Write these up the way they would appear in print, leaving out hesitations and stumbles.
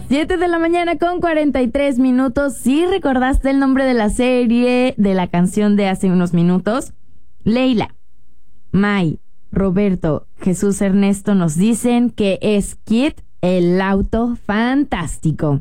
7 de la mañana con 43 minutos. ¿Sí recordaste el nombre de la serie, de la canción de hace unos minutos? Leila, May, Roberto, Jesús, Ernesto nos dicen que es Kid, el auto fantástico.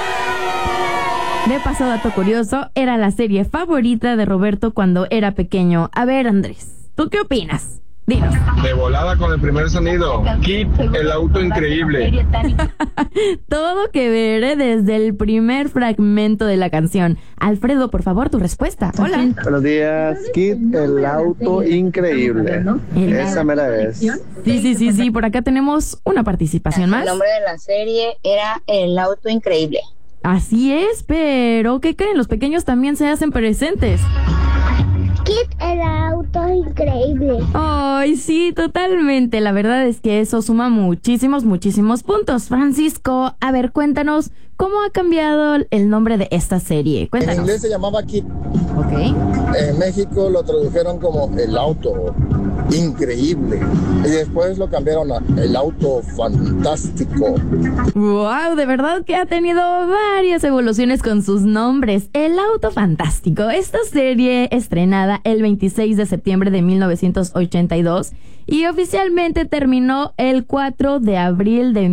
De paso, dato curioso, era la serie favorita de Roberto cuando era pequeño. A ver, Andrés, ¿tú qué opinas? Dinos. De volada con el primer sonido. Kid, el auto increíble. Todo que ver, desde el primer fragmento de la canción. Alfredo, por favor, tu respuesta. Hola. Buenos días, Kid, el auto increíble. Esa mera es. Sí. Por acá tenemos una participación más. El nombre de la serie era El auto increíble. Así es, pero ¿qué creen? Los pequeños también se hacen presentes. Kid, el auto increíble. Ay, sí, totalmente. La verdad es que eso suma muchísimos puntos. Francisco, a ver, cuéntanos, ¿cómo ha cambiado el nombre de esta serie? Cuéntanos. En inglés se llamaba Kid. Ok. En México lo tradujeron como El auto increíble. Y después lo cambiaron a El auto fantástico. Wow, de verdad que ha tenido varias evoluciones con sus nombres. El auto fantástico. Esta serie estrenada el 26 de septiembre de 1982 y oficialmente terminó el 4 de abril de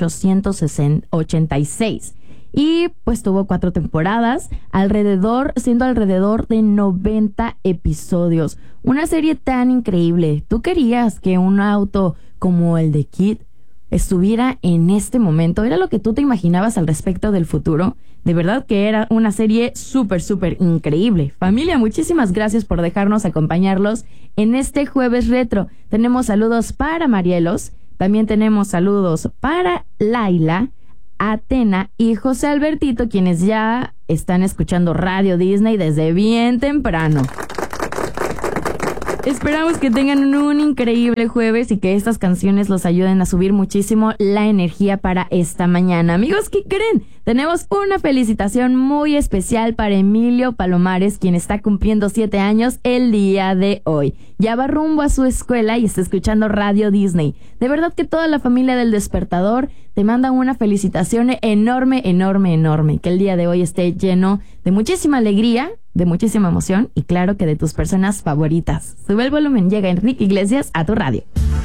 1886. Y pues tuvo 4 temporadas, siendo alrededor de 90 episodios. Una serie tan increíble. ¿Tú querías que un auto como el de Kid estuviera en este momento? ¿Era lo que tú te imaginabas al respecto del futuro? De verdad que era una serie súper increíble. Familia, muchísimas gracias por dejarnos acompañarlos en este jueves retro. Tenemos saludos para Marielos, también tenemos saludos para Laila, Atena y José Albertito, quienes ya están escuchando Radio Disney desde bien temprano. Esperamos que tengan un increíble jueves y que estas canciones los ayuden a subir muchísimo la energía para esta mañana. Amigos, ¿qué creen? Tenemos una felicitación muy especial para Emilio Palomares, quien está cumpliendo 7 años el día de hoy. Ya va rumbo a su escuela y está escuchando Radio Disney. De verdad que toda la familia del Despertador te manda una felicitación enorme. Que el día de hoy esté lleno de muchísima alegría, de muchísima emoción y claro que de tus personas favoritas. Sube el volumen, llega Enrique Iglesias a tu radio.